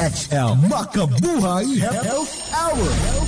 EXL Makabuhay Health Hour.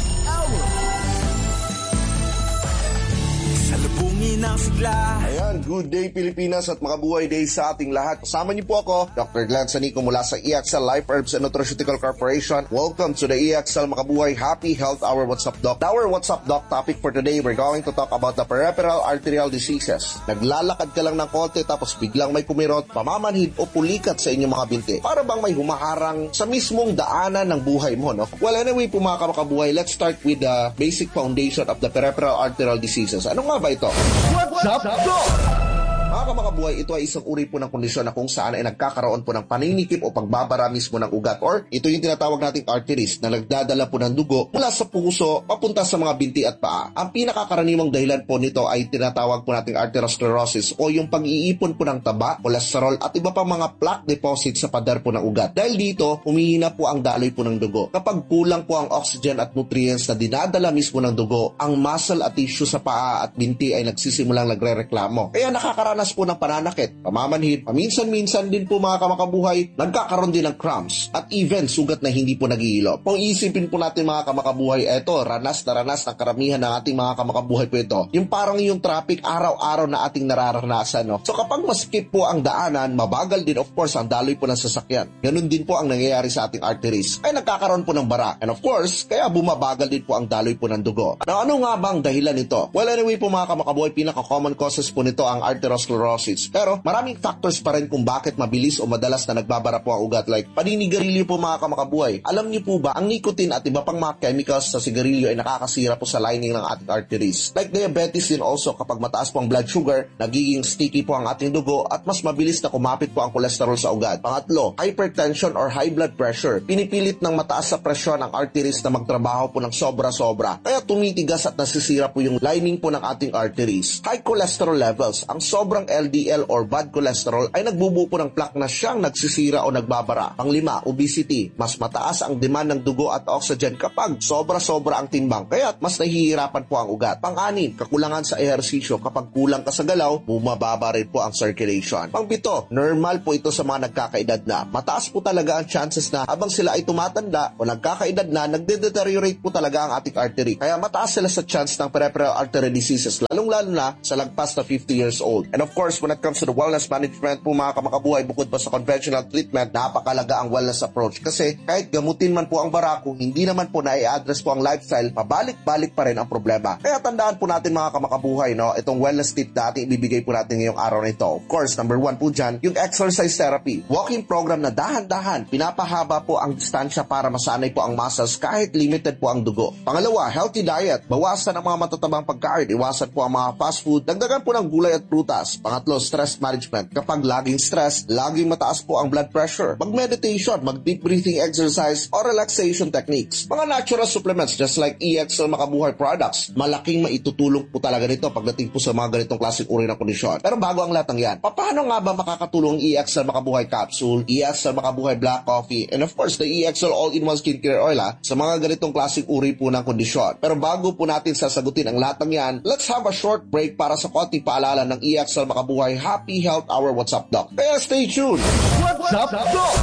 Salubungin ang sigla. Ayan, good day Pilipinas at makabuhay day sa ating lahat. Kasama niyo po ako, Dr. Glenn Sanico mula sa EXL Life Herbs and Nutraceutical Corporation. Welcome to the EXL Makabuhay Happy Health Hour. What's up, Doc? Our What's Up, Doc topic for today, we're going to talk about the peripheral arterial diseases. Naglalakad ka lang ng konti tapos biglang may kumirot, pamamanhid o pulikat sa inyong mga binti. Para bang may humaharang sa mismong daanan ng buhay mo, no? Well, anyway po mga kamakabuhay, let's start with the basic foundation of the peripheral arterial diseases. Ano nga ba ito? What's up, Doc? Mga kamakabuhay, ito ay isang uri po ng kondisyon na kung saan ay nagkakaroon po ng paninikip o pagbabara mismo ng ugat, or ito yung tinatawag nating arteries na nagdadala po ng dugo mula sa puso papunta sa mga binti at paa. Ang pinakakaraniwang dahilan po nito ay tinatawag po nating arteriosclerosis o yung pag-iipon po ng taba, kolesterol at iba pang mga plaque deposit sa pader po ng ugat. Dahil dito, humihina po ang daloy po ng dugo. Kapag kulang po ang oxygen at nutrients na dinadala mismo ng dugo, ang muscle at tissue sa paa at binti ay nagsisimulang nagre-reklamo. Kaya nakakaranas po ng pananakit, pamamanhid, paminsan-minsan din po mga kamakabuhay, nagkakaroon din ng cramps at even sugat na hindi po nag-iilo. Kung isipin po natin mga kamakabuhay, eto, ranas na ranas ng karamihan ng ating mga kamakabuhay po ito. Yung parang yung traffic araw-araw na ating nararanasan, no? So kapag maskip po ang daanan, mabagal din of course ang daloy po ng sasakyan. Ganun din po ang nangyayari sa ating arteries. Ay nagkakaroon po ng bara. And of course, kaya bumabagal din po ang daloy po ng dugo. Now, ano nga bang dahilan nito? Well, anyway po mga kamakabuhay, pinaka-common causes po nito ang arteriosclerosis. Pero maraming factors pa rin kung bakit mabilis o madalas na nagbabara po ang ugat, like paninigarilyo po mga kamakabuhay. Alam niyo po ba, ang nicotine at iba pang mga chemicals sa sigarilyo ay nakakasira po sa lining ng ating arteries. Like diabetes din also, kapag mataas po ang blood sugar, nagiging sticky po ang ating dugo at mas mabilis na kumapit po ang kolesterol sa ugat. Pangatlo, hypertension or high blood pressure. Pinipilit ng mataas sa presyon ang arteries na magtrabaho po ng sobra-sobra. Kaya tumitigas at nasisira po yung lining po ng ating arteries. High cholesterol levels. Ang sobrang LDL or bad cholesterol ay nagbubuo po ng plaque na siyang nagsisira o nagbabara. Panglima, obesity. Mas mataas ang demand ng dugo at oxygen kapag sobra-sobra ang timbang, kaya mas nahihirapan po ang ugat. Pang-anim, kakulangan sa ehersisyo. Kapag kulang ka sa galaw, bumababa rin po ang circulation. Pang-pito, normal po ito sa mga nagkakaedad na. Mataas po talaga ang chances na habang sila ay tumatanda o nagkakaedad na, nagde-deteriorate po talaga ang ating artery. Kaya mataas sila sa chance ng peripheral artery diseases, lalong-lalo na sa lagpas na 50 years old. And of course, when it comes to the wellness management po mga kamakabuhay, bukod pa sa conventional treatment, napakalaga ang wellness approach. Kasi kahit gamutin man po ang bara, kung hindi naman po na-i-address po ang lifestyle, pabalik-balik pa rin ang problema. Kaya tandaan po natin mga kamakabuhay, no, itong wellness tip na ating ibibigay po natin ngayong araw na ito. Of course, number 1 po dyan, yung exercise therapy. Walking program na dahan-dahan, pinapahaba po ang distansya para masanay po ang muscles kahit limited po ang dugo. Pangalawa, healthy diet. Bawasan ang mga matatabang pagkain, iwasan po ang mga fast food, dagdagan po ng gulay at prutas. Pangatlo, stress management. Kapag laging stress, laging mataas po ang blood pressure. Mag-meditation, mag-deep breathing exercise o relaxation techniques. Mga natural supplements just like EXL Makabuhay products, malaking maitutulong po talaga nito pagdating po sa mga ganitong klaseng uri ng kondisyon. Pero bago ang lahat ng yan, paano nga ba makakatulong EXL Makabuhay capsule, EXL Makabuhay black coffee, and of course the EXL all-in-one skincare oil sa mga ganitong klaseng uri po ng kondisyon. Pero bago po natin sasagutin ang lahat ng yan, let's have a short break para sa konting paalala ng EXL Makabuhay Happy Health Hour. What's up, Doc? Kaya stay tuned! What's up, Doc?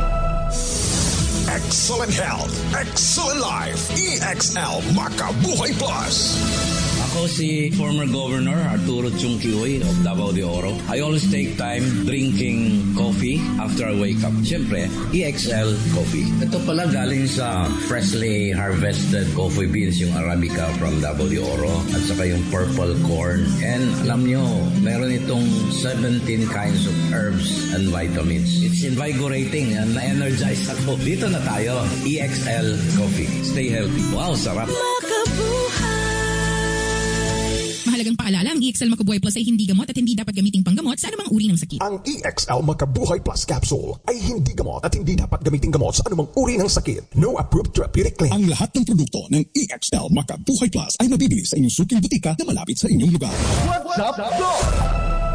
Excellent health, excellent life. EXL Makabuhay Plus. Ako si former Governor Arturo Chung Kihoy of Davao de Oro. I always take time drinking coffee after I wake up. Siyempre, EXL Coffee. Ito pala galing sa freshly harvested coffee beans, yung Arabica from Davao de Oro, at saka yung purple corn. And alam nyo, meron itong 17 kinds of herbs and vitamins. It's invigorating and na-energize ako. Dito na tayo, EXL Coffee. Stay healthy. Wow, sarap. Mahalagang paalala, ang EXL Makabuhay Plus ay hindi gamot at hindi dapat gamiting panggamot sa anumang uri ng sakit. Ang EXL Makabuhay Plus capsule ay hindi gamot at hindi dapat gamiting gamot sa anumang uri ng sakit. No approved therapeutic claim. Ang lahat ng produkto ng EXL Makabuhay Plus ay mabibili sa inyong suking butika na malapit sa inyong lugar. What's up, Doc?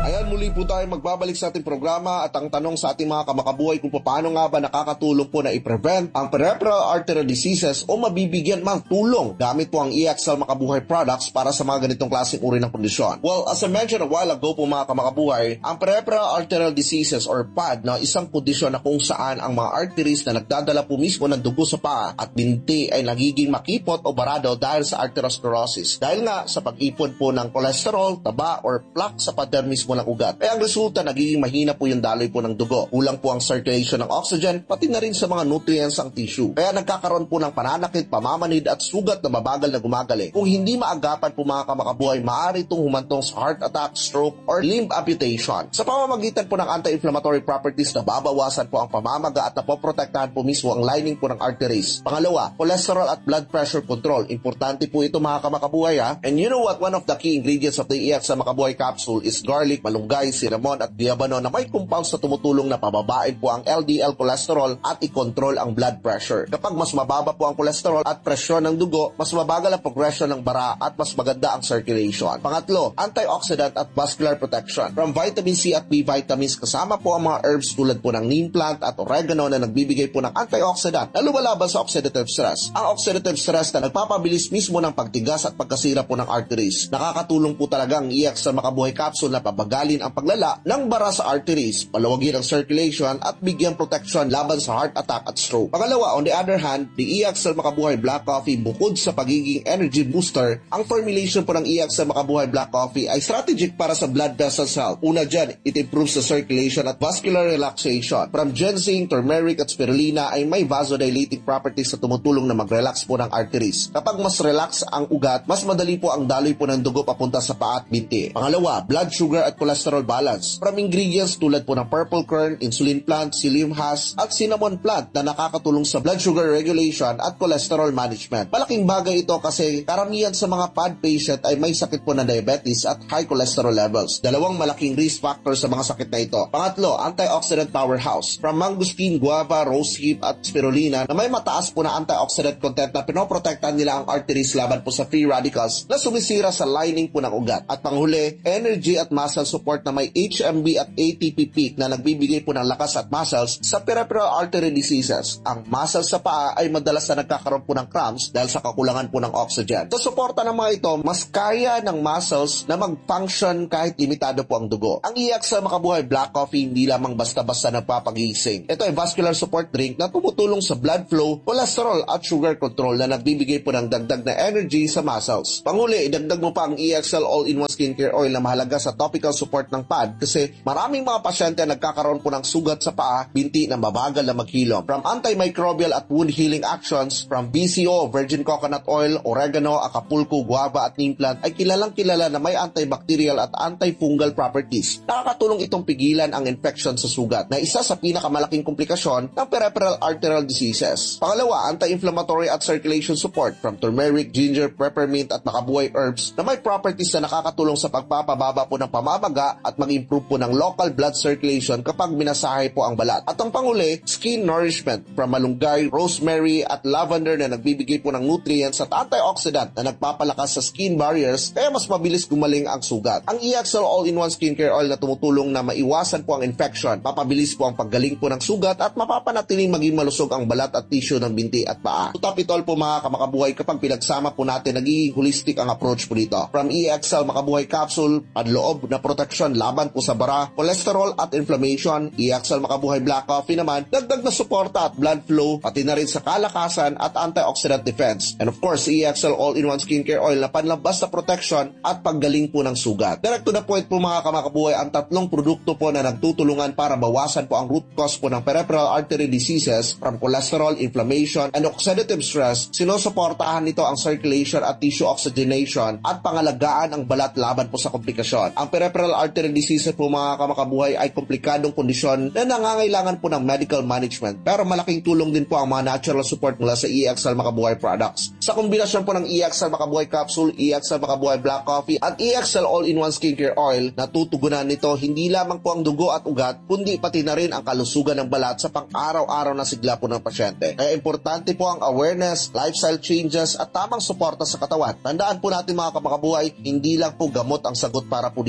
Ayan, muli po tayo magbabalik sa ating programa at ang tanong sa ating mga kamakabuhay kung paano nga ba nakakatulong po na i-prevent ang peripheral arterial diseases o mabibigyan mang tulong gamit po ang EXL Makabuhay products para sa mga ganitong klaseng uri ng kondisyon. Well, as I mentioned a while ago po mga kamakabuhay, ang peripheral arterial diseases or PAD na isang kondisyon na kung saan ang mga arteries na nagdadala po mismo ng dugo sa paa at binti ay nagiging makipot o barado dahil sa arteriosclerosis. Dahil nga sa pag-ipon po ng cholesterol, taba or plaque sa pader mismo ng ugat. Kaya ang resulta, nagiging mahina po yung daloy po ng dugo. Kulang po ang circulation ng oxygen, pati na rin sa mga nutrients ang tissue. Kaya nagkakaroon po ng pananakit, pamamanid at sugat na mabagal na gumagaling. Kung hindi maagapan po mga kamakabuhay, maaari itong humantong sa heart attack, stroke or limb amputation. Sa pamamagitan po ng anti-inflammatory properties na babawasan po ang pamamaga at napoprotektahan po mismo ang lining po ng arteries. Pangalawa, cholesterol at blood pressure control. Importante po ito mga kamakabuhay ha. And you know what? One of the key ingredients of the EXL Makabuhay capsule is garlic, malunggay, cinnamon at diabano na may compounds na tumutulong na pababain po ang LDL cholesterol at i-control ang blood pressure. Kapag mas mababa po ang cholesterol at presyon ng dugo, mas mabagal ang progression ng bara at mas maganda ang circulation. Pangatlo, antioxidant at vascular protection. From vitamin C at B vitamins, kasama po ang mga herbs tulad po ng neem plant at oregano na nagbibigay po ng antioxidant na lumalaban sa oxidative stress. Ang oxidative stress na nagpapabilis mismo ng pagtigas at pagkasira po ng arteries. Nakakatulong po talaga ang EXL Makabuhay capsule na pabagalin ang paglala ng bara sa arteries, palawagin ang circulation at bigyan protection laban sa heart attack at stroke. Pangalawa, on the other hand, the EXL Makabuhay Black Coffee bukod sa pagiging energy booster, ang formulation po ng EXL Makabuhay Black Coffee ay strategic para sa blood vessels health. Una dyan, it improves the circulation at vascular relaxation. From ginseng, turmeric at spirulina ay may vasodilating properties na tumutulong na mag-relax po ng arteries. Kapag mas relax ang ugat, mas madali po ang daloy po ng dugo papunta sa paa at binti. Pangalawa, blood sugar at cholesterol balance. From ingredients tulad po ng purple kernel, insulin plant, psyllium husk at cinnamon plant na nakakatulong sa blood sugar regulation at cholesterol management. Malaking bagay ito kasi karamihan sa mga PAD patient ay may sakit po na diabetes at high cholesterol levels. Dalawang malaking risk factors sa mga sakit na ito. Pangatlo, antioxidant powerhouse. From mangosteen, guava, rosehip at spirulina na may mataas po na antioxidant content na pinoprotektahan nila ang arteries laban po sa free radicals na sumisira sa lining po ng ugat. At panghuli, energy at muscle support na may HMB at ATP peak na nagbibigay po ng lakas at muscles sa peripheral artery diseases. Ang muscles sa paa ay madalas na nagkakaroon po ng cramps dahil sa kakulangan po ng oxygen. Sa suporta ng mga ito, mas kaya ng muscles na mag-function kahit limitado po ang dugo. Ang EXL Makabuhay Black Coffee hindi lamang basta-basta nagpapagising. Ito ay vascular support drink na tumutulong sa blood flow, cholesterol at sugar control na nagbibigay po ng dagdag na energy sa muscles. Panghuli, idagdag mo pa ang EXL All-in-One Skincare Oil na mahalaga sa topical support ng PAD kasi maraming mga pasyente nagkakaroon po ng sugat sa paa, binti na mabagal na maghilom. From antimicrobial at wound healing actions, from BCO, virgin coconut oil, oregano, acapulco, guava at neem plant ay kilalang kilala na may antibacterial at antifungal properties. Nakakatulong itong pigilan ang infection sa sugat na isa sa pinakamalaking komplikasyon ng peripheral arterial diseases. Pangalawa, anti-inflammatory at circulation support from turmeric, ginger, peppermint at makabuhay herbs na may properties na nakakatulong sa pagpapababa po ng pamamaga at mag-improve po ng local blood circulation kapag minasahe po ang balat. At ang panghuli, skin nourishment from malunggay, rosemary at lavender na nagbibigay po ng nutrients at antioxidant na nagpapalakas sa skin barriers kaya mas mabilis gumaling ang sugat. Ang EXL All-in-One Skincare Oil na tumutulong na maiwasan po ang infection, mapabilis po ang paggaling po ng sugat at mapapanatiling maging malusog ang balat at tissue ng binti at paa. To top it all po mga kamakabuhay, kapag pinagsama po natin, nagiging holistic ang approach po dito. From EXL Makabuhay Capsule, panloob na protection laban po sa bara, cholesterol at inflammation, EXL Makabuhay Black Coffee naman, dagdag na suporta at blood flow, pati na rin sa kalakasan at antioxidant defense. And of course, EXL All-in-One Skincare Oil na panlabas na protection at paggaling po ng sugat. Direct to the point po mga kamakabuhay, ang tatlong produkto po na nagtutulungan para bawasan po ang root cause po ng peripheral artery diseases from cholesterol, inflammation, and oxidative stress. Sinusuportahan nito ang circulation at tissue oxygenation at pangalagaan ang balat laban po sa komplikasyon. Ang peripheral artery diseases po mga kamakabuhay ay komplikadong kondisyon na nangangailangan po ng medical management, pero malaking tulong din po ang mga natural support mula sa EXL Makabuhay products. Sa kombinasyon po ng EXL Makabuhay Capsule, EXL Makabuhay Black Coffee at EXL All-in-One Skincare Oil, natutugunan nito hindi lamang po ang dugo at ugat, kundi pati na rin ang kalusugan ng balat sa pang-araw-araw na sigla po ng pasyente. Kaya importante po ang awareness, lifestyle changes at tamang suporta sa katawan. Tandaan po natin mga kamakabuhay, hindi lang po gamot ang sagot para po dito, kundi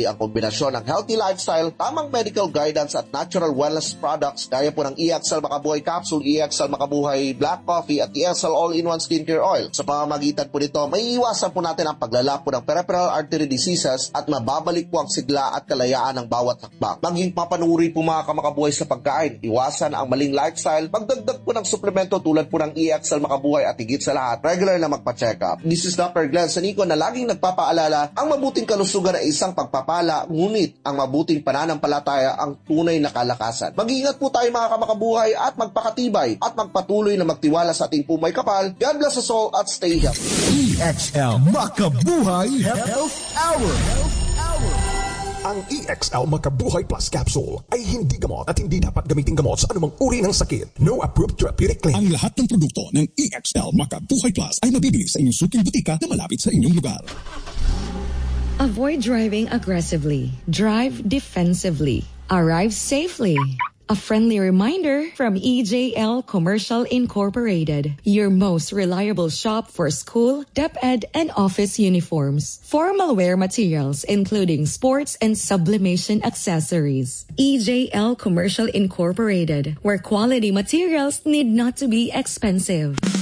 kundi ang kombinasyon ng healthy lifestyle, tamang medical guidance at natural wellness products gaya po ng EXL Makabuhay Capsule, EXL Makabuhay Black Coffee at EXL All-in-One Skincare Oil. Sa pamamagitan po nito, may iwasan po natin ang paglalak po ng peripheral artery diseases at mababalik po ang sigla at kalayaan ng bawat hakbang. Maging papanuri po mga kamakabuhay sa pagkain, iwasan ang maling lifestyle, magdagdag po ng suplemento tulad po ng EXL Makabuhay at higit sa lahat, regular na magpa-check up. This is Dr. Glenn Sanico na laging nagpapaalala, ang mabuting kalusugan ay isang pagpapala, ngunit ang mabuting pananampalataya ang tunay na kalakasan. Mag-iingat po tayo mga kamakabuhay at magpakatibay at magpatuloy na magtiwala sa ating pumay kapal. God bless us all at stay healthy. EXL Makabuhay Health Hour. Ang EXL Makabuhay Plus Capsule ay hindi gamot at hindi dapat gamitin gamot sa anumang uri ng sakit. No approved therapeutic claim. Ang lahat ng produkto ng EXL Makabuhay Plus ay mabibili sa inyong suking butika na malapit sa inyong lugar. Avoid driving aggressively. Drive defensively. Arrive safely. A friendly reminder from EJL Commercial Incorporated, your most reliable shop for school, DepEd, and office uniforms. Formal wear materials, including sports and sublimation accessories. EJL Commercial Incorporated, where quality materials need not to be expensive.